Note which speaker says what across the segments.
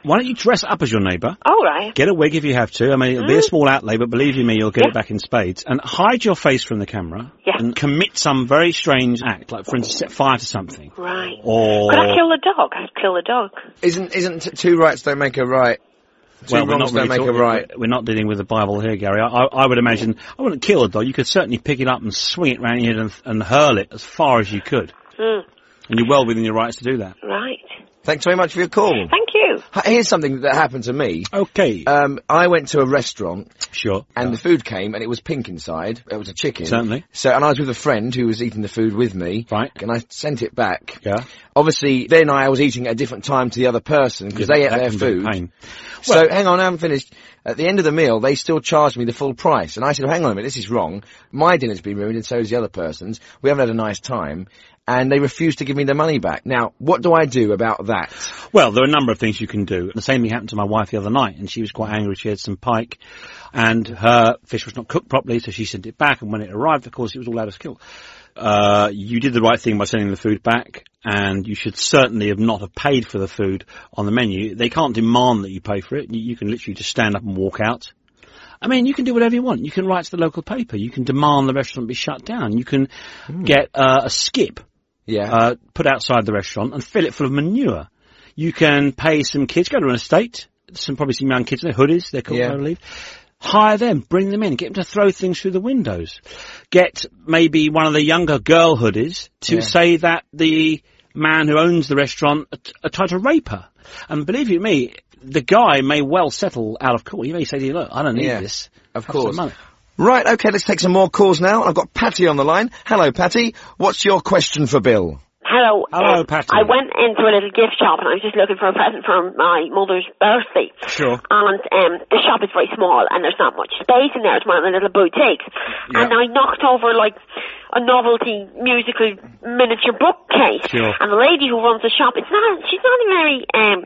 Speaker 1: Why don't you dress up as your neighbour?
Speaker 2: All right.
Speaker 1: Get a wig if you have to. I mean, it'll be a small outlay, but believe you me, you'll get it back in spades. And hide your face from the camera.
Speaker 2: Yeah.
Speaker 1: And commit some very strange act, like, for instance, set fire to something.
Speaker 2: Right.
Speaker 1: Or...
Speaker 2: Could I kill the dog? I'd kill the dog.
Speaker 3: Isn't two rights don't make a right?
Speaker 1: Well,
Speaker 3: we're
Speaker 1: not dealing with the Bible here, Gary. I would imagine, I wouldn't kill a dog. You could certainly pick it up and swing it round your head and hurl it as far as you could. And you're well within your rights to do that.
Speaker 2: Right.
Speaker 3: Thanks very much for your call.
Speaker 2: Thank you.
Speaker 3: Here's something that happened to me.
Speaker 1: Okay.
Speaker 3: I went to a restaurant.
Speaker 1: Sure.
Speaker 3: And the food came, and it was pink inside. It was a chicken.
Speaker 1: Certainly.
Speaker 3: So, and I was with a friend who was eating the food with me.
Speaker 1: Right.
Speaker 3: And I sent it back.
Speaker 1: Yeah.
Speaker 3: Obviously, then I was eating at a different time to the other person, because they ate their food.
Speaker 1: Pain.
Speaker 3: So, hang on, I haven't finished. At the end of the meal, they still charged me the full price. And I said, well, hang on a minute, this is wrong. My dinner's been ruined, and so is the other person's. We haven't had a nice time. And they refused to give me the money back. Now, what do I do about that?
Speaker 1: Well, there are a number of things you can do. The same thing happened to my wife the other night, and she was quite angry. She had some pike, and her fish was not cooked properly, so she sent it back, and when it arrived, of course, it was all out of skill. You did the right thing by sending the food back, and you should certainly not have paid for the food on the menu. They can't demand that you pay for it. You can literally just stand up and walk out. I mean, you can do whatever you want. You can write to the local paper. You can demand the restaurant be shut down. You can get a skip put outside the restaurant and fill it full of manure. You can pay some kids, go to an estate, probably some young kids, they're hoodies, they're called, I believe. Hire them, bring them in, get them to throw things through the windows. Get maybe one of the younger girl hoodies to say that the man who owns the restaurant tried to rape her. And believe you me, the guy may well settle out of court. He may say to you, look, I don't need this.
Speaker 3: Of course. Right, okay, let's take some more calls now. I've got Patty on the line. Hello, Patty. What's your question for Bill?
Speaker 2: Hello.
Speaker 1: Hello, Patty.
Speaker 2: I went into a little gift shop and I was just looking for a present for my mother's birthday.
Speaker 1: Sure.
Speaker 2: And the shop is very small and there's not much space in there. It's one of the little boutiques. Yeah. And I knocked over like a novelty musical miniature bookcase.
Speaker 1: Sure.
Speaker 2: And the lady who runs the shop, she's not a very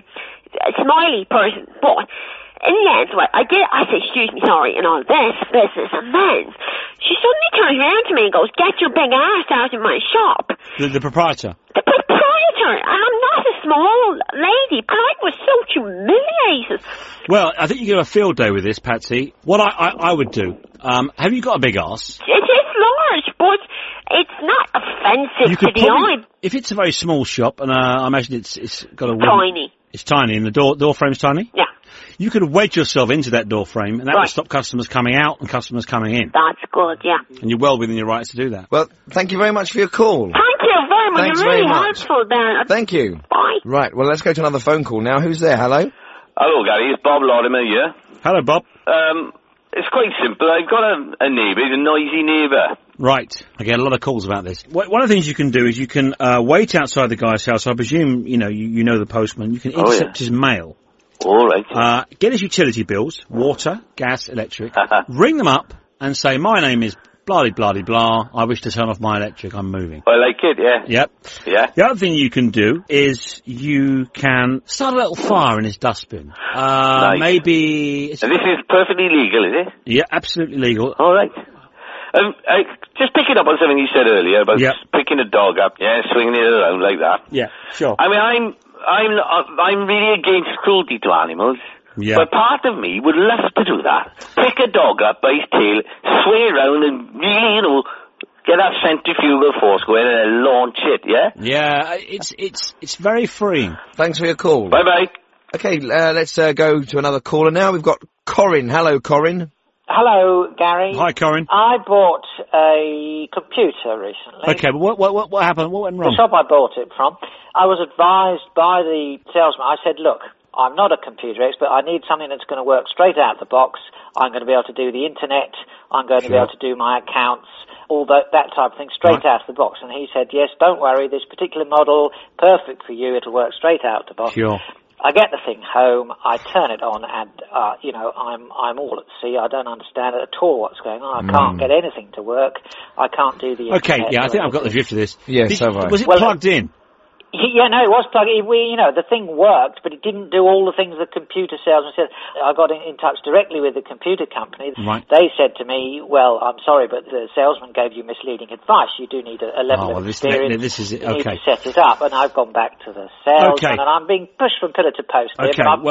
Speaker 2: smiley person, but in the end, I said, excuse me, sorry, and all this, and then she suddenly turns around to me and goes, get your big ass out of my shop.
Speaker 1: The proprietor?
Speaker 2: The proprietor, and I'm not a small lady, and I was so humiliated.
Speaker 1: Well, I think you get a field day with this, Patsy. What I would do, have you got a big ass?
Speaker 2: It is large, but it's not offensive to the eye.
Speaker 1: If it's a very small shop, and I imagine it's got a...
Speaker 2: Tiny.
Speaker 1: It's tiny, and the door frame's tiny?
Speaker 2: Yeah.
Speaker 1: You could wedge yourself into that door frame, and that would stop customers coming out and customers coming in.
Speaker 2: That's good, yeah.
Speaker 1: And you're well within your rights to do that.
Speaker 3: Well, thank you very much for your call.
Speaker 2: Thank you very much.
Speaker 3: Thanks
Speaker 2: You're really
Speaker 3: very much.
Speaker 2: helpful, Darren.
Speaker 3: Thank you.
Speaker 2: Bye.
Speaker 3: Right, well, let's go to another phone call now. Who's there? Hello?
Speaker 4: Hello, Gary. It's Bob Lorimer here.
Speaker 1: Hello, Bob.
Speaker 4: It's quite simple. I've got a neighbour. He's a noisy neighbour.
Speaker 1: Right. I get a lot of calls about this. One of the things you can do is you can wait outside the guy's house. I presume, you know the postman. You can intercept his mail.
Speaker 4: All right.
Speaker 1: Get his utility bills, water, gas, electric, ring them up and say, my name is blah-de-blah-de-blah, I wish to turn off my electric, I'm moving.
Speaker 4: I like it, yeah.
Speaker 1: Yep.
Speaker 4: Yeah.
Speaker 1: The other thing you can do is you can start a little fire in his dustbin.
Speaker 4: Nice.
Speaker 1: Maybe...
Speaker 4: And this is perfectly legal, is it?
Speaker 1: Yeah, absolutely legal.
Speaker 4: All right. Just picking up on something you said earlier about picking a dog up, swinging it around like that.
Speaker 1: Yeah, sure.
Speaker 4: I mean, I'm really against cruelty to animals.
Speaker 1: Yeah.
Speaker 4: But part of me would love to do that. Pick a dog up by his tail, swing it around and really, get that centrifugal force going and launch it, yeah?
Speaker 1: Yeah, it's very freeing.
Speaker 3: Thanks for your call.
Speaker 4: Bye-bye.
Speaker 3: Okay, let's go to another caller now. We've got Corin. Hello, Corin.
Speaker 5: Hello, Gary.
Speaker 1: Hi, Corin.
Speaker 5: I bought a computer recently.
Speaker 1: Okay, but what happened? What went wrong?
Speaker 5: The shop I bought it from. I was advised by the salesman. I said, look, I'm not a computer expert. I need something that's going to work straight out of the box. I'm going to be able to do the internet. I'm going to be able to do my accounts, all that type of thing, straight out of the box. And he said, yes, don't worry, this particular model, perfect for you. It'll work straight out of the box.
Speaker 1: Sure.
Speaker 5: I get the thing home, I turn it on, and, I'm all at sea. I don't understand at all what's going on. I can't get anything to work. I can't do the internet.
Speaker 1: Okay, yeah, I think I've got the drift of this.
Speaker 3: Yes, so have I.
Speaker 1: Was it plugged in?
Speaker 5: Yeah, no, it was plugged in. The thing worked, but it didn't do all the things the computer salesman said. I got in touch directly with the computer company.
Speaker 1: Right.
Speaker 5: They said to me, well, I'm sorry, but the salesman gave you misleading advice. You do need a level of experience.
Speaker 1: This is it.
Speaker 5: You
Speaker 1: Okay.
Speaker 5: need to set it up. And I've gone back to the salesman, and I'm being pushed from pillar to post here.
Speaker 1: Okay.
Speaker 5: But